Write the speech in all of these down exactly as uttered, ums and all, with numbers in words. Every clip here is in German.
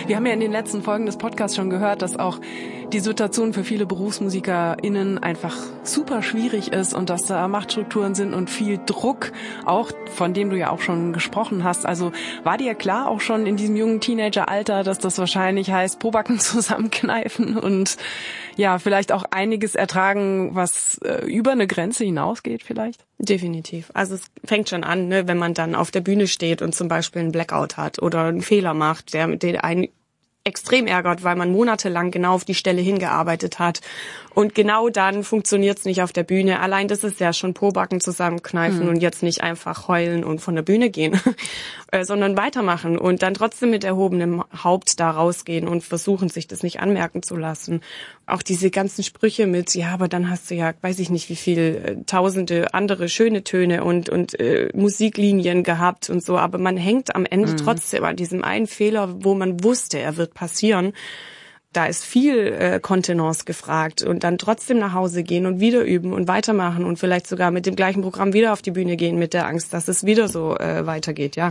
Wir haben ja in den letzten Folgen des Podcasts schon gehört, dass auch die Situation für viele BerufsmusikerInnen einfach super schwierig ist und dass da Machtstrukturen sind und viel Druck, auch von dem du ja auch schon gesprochen hast. Also war dir klar auch schon in diesem jungen Teenageralter, dass das wahrscheinlich heißt, Pobacken zusammenkneifen und ja, vielleicht auch einiges ertragen, was äh, über eine Grenze hinausgeht vielleicht? Definitiv. Also es fängt schon an, ne, wenn man dann auf der Bühne steht und zum Beispiel einen Blackout hat oder einen Fehler macht, der den einen extrem ärgert, weil man monatelang genau auf die Stelle hingearbeitet hat. Und genau dann funktioniert's nicht auf der Bühne. Allein das ist ja schon Pobacken zusammenkneifen mhm. und jetzt nicht einfach heulen und von der Bühne gehen, sondern weitermachen und dann trotzdem mit erhobenem Haupt da rausgehen und versuchen, sich das nicht anmerken zu lassen. Auch diese ganzen Sprüche mit, ja, aber dann hast du ja, weiß ich nicht, wie viel äh, tausende andere schöne Töne und und äh, Musiklinien gehabt und so. Aber man hängt am Ende mhm. trotzdem an diesem einen Fehler, wo man wusste, er wird passieren. Da ist viel äh, Kontenance gefragt und dann trotzdem nach Hause gehen und wieder üben und weitermachen und vielleicht sogar mit dem gleichen Programm wieder auf die Bühne gehen mit der Angst, dass es wieder so äh, weitergeht, ja.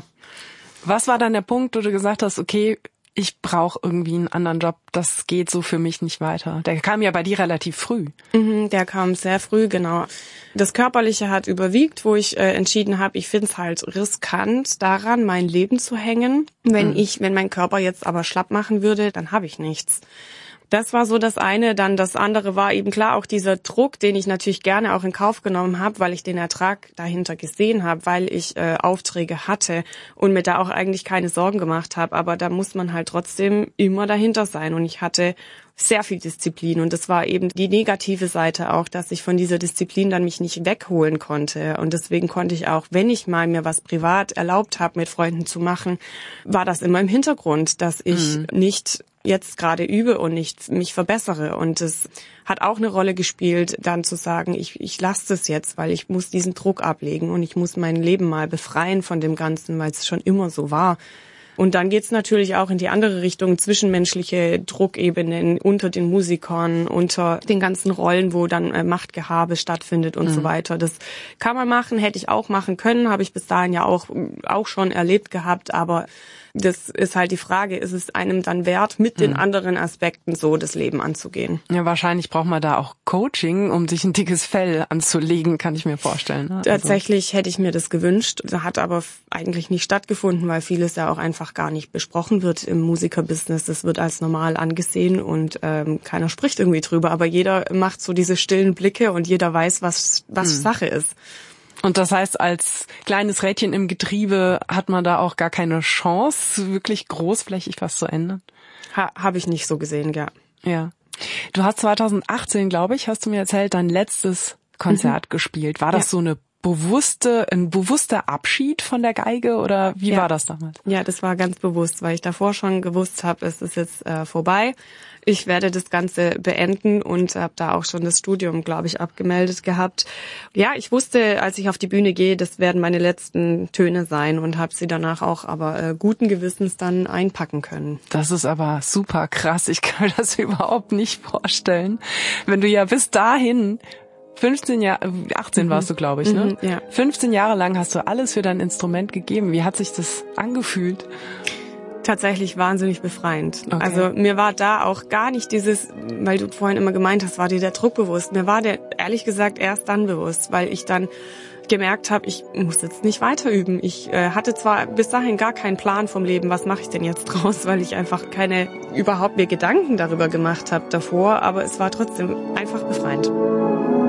Was war dann der Punkt, wo du gesagt hast, okay, ich brauche irgendwie einen anderen Job, das geht so für mich nicht weiter? Der kam ja bei dir relativ früh. Mhm, der kam sehr früh, genau. Das Körperliche hat überwiegt, wo ich äh, entschieden habe, ich finde es halt riskant, daran mein Leben zu hängen. Wenn mhm. ich, wenn mein Körper jetzt aber schlapp machen würde, dann habe ich nichts. Das war so das eine. Dann das andere war eben klar auch dieser Druck, den ich natürlich gerne auch in Kauf genommen habe, weil ich den Ertrag dahinter gesehen habe, weil ich äh, Aufträge hatte und mir da auch eigentlich keine Sorgen gemacht habe. Aber da muss man halt trotzdem immer dahinter sein. Und ich hatte sehr viel Disziplin und das war eben die negative Seite auch, dass ich von dieser Disziplin dann mich nicht wegholen konnte und deswegen konnte ich auch, wenn ich mal mir was privat erlaubt habe, mit Freunden zu machen, war das immer im Hintergrund, dass ich mhm. nicht jetzt gerade übe und nicht mich verbessere und es hat auch eine Rolle gespielt, dann zu sagen, ich ich lasse das jetzt, weil ich muss diesen Druck ablegen und ich muss mein Leben mal befreien von dem Ganzen, weil es schon immer so war. Und dann geht's natürlich auch in die andere Richtung, zwischenmenschliche Druckebenen unter den Musikern, unter den ganzen Rollen, wo dann äh, Machtgehabe stattfindet und mhm. so weiter. Das kann man machen, hätte ich auch machen können, habe ich bis dahin ja auch auch schon erlebt gehabt, aber das ist halt die Frage, ist es einem dann wert, mit den mhm. anderen Aspekten so das Leben anzugehen? Ja, wahrscheinlich braucht man da auch Coaching, um sich ein dickes Fell anzulegen, kann ich mir vorstellen. Ne? Tatsächlich also. hätte ich mir das gewünscht, hat aber eigentlich nicht stattgefunden, weil vieles ja auch einfach gar nicht besprochen wird im Musikerbusiness. Das wird als normal angesehen und ähm, keiner spricht irgendwie drüber, aber jeder macht so diese stillen Blicke und jeder weiß, was was mhm. Sache ist. Und das heißt, als kleines Rädchen im Getriebe hat man da auch gar keine Chance, wirklich großflächig was zu ändern? Ha, habe ich nicht so gesehen, ja. Ja. Du hast zwanzig achtzehn, glaube ich, hast du mir erzählt, dein letztes Konzert mhm. gespielt. War das ja. so eine bewusste, ein bewusster Abschied von der Geige oder wie ja. war das damals? Ja, das war ganz bewusst, weil ich davor schon gewusst habe, es ist jetzt äh, vorbei. Ich werde das Ganze beenden und habe da auch schon das Studium, glaube ich, abgemeldet gehabt. Ja, ich wusste, als ich auf die Bühne gehe, das werden meine letzten Töne sein und habe sie danach auch aber äh, guten Gewissens dann einpacken können. Das ist aber super krass. Ich kann mir das überhaupt nicht vorstellen. Wenn du ja bis dahin fünfzehn Jahre, achtzehn mhm. warst du, glaube ich, ne? Mhm, ja. fünfzehn Jahre lang hast du alles für dein Instrument gegeben. Wie hat sich das angefühlt? Tatsächlich wahnsinnig befreiend. Okay. Also mir war da auch gar nicht dieses, weil du vorhin immer gemeint hast, war dir der Druck bewusst. Mir war der ehrlich gesagt erst dann bewusst, weil ich dann gemerkt habe, ich muss jetzt nicht weiter üben. Ich äh, hatte zwar bis dahin gar keinen Plan vom Leben, was mache ich denn jetzt draus, weil ich einfach keine überhaupt mir Gedanken darüber gemacht habe davor, aber es war trotzdem einfach befreiend.